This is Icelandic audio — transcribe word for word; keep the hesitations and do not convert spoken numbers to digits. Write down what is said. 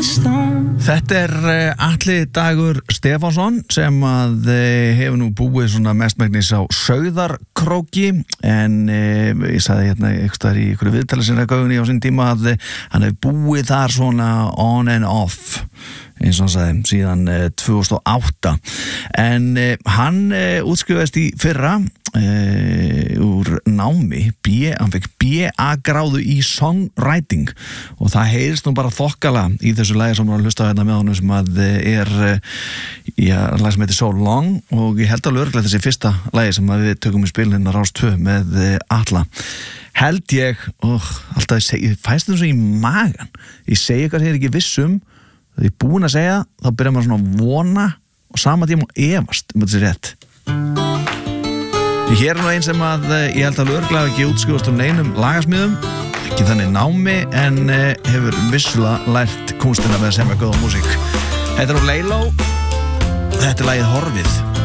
Þetta er Atli Dagur Stefánsson sem að hefur nú búið svona mestmegnis á Sauðarkróki en ég sagði hérna eitthvað í ykkur viðtali sinna gaugunni á sín tíma að hann hefur búið þar svona on and off eins og hann sagði síðan tvö þúsund og átta en hann útskrifaðist í fyrra Uh, úr námi B, hann fekk B A gráðu í songwriting og það heyrist nú bara þokkala í þessu lagi sem við erum að hlusta á hérna með honum sem að er já, lag sem heitir So Long og ég held alveg örugglega þessi fyrsta lagi sem við tökum í spilin Rás tvö með Atla held ég, oh, alltaf ég segi, fæst þetta svo í magan ég segi eitthvað sem ég er ekki vissum þegar ég er búin að segja, þá byrjar maður svona að vona og sama tíma og efast um þetta sé rétt Hér er nú einn sem að ég held að örugglega ekki útskrifast úr neinum lagasmiðum, ekki þannig námi en hefur vissulega lært kúnstina við að semja góða músík. Þetta er úr Leiló, þetta er lagið Horfið.